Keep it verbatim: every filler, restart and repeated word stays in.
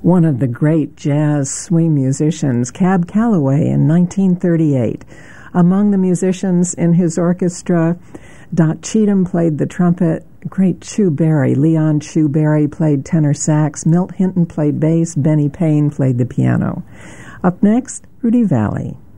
one of the great jazz swing musicians, Cab Calloway, in nineteen thirty-eight. Among the musicians in his orchestra, Dot Cheatham played the trumpet, great Chu Berry, Leon Chu Berry played tenor sax, Milt Hinton played bass, Benny Payne played the piano. Up next, Rudy Vallée.